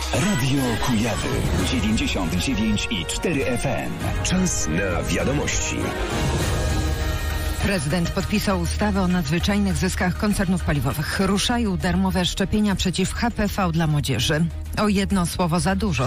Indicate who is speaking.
Speaker 1: Radio Kujawy 99,4 FM. Czas na wiadomości.
Speaker 2: Prezydent podpisał ustawę o nadzwyczajnych zyskach koncernów paliwowych. Ruszają darmowe szczepienia przeciw HPV dla młodzieży. O jedno słowo za dużo.